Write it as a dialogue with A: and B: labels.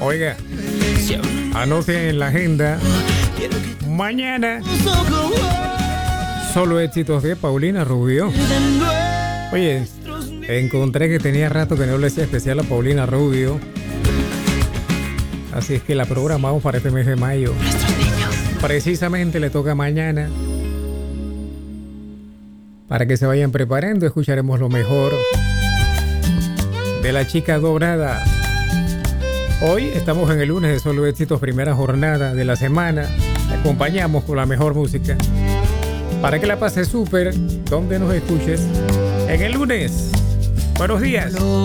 A: Oiga, anoten en la agenda. Mañana, solo éxitos de Paulina Rubio. Oye, encontré que tenía rato que no le hacía especial a Paulina Rubio. Así es que la programamos para este mes de mayo. Precisamente le toca mañana. Para que se vayan preparando, escucharemos lo mejor de la chica dorada. Hoy estamos en el lunes de Solo Éxitos, primera jornada de la semana. Te acompañamos con la mejor música para que la pases súper donde nos escuches en el lunes. Buenos días.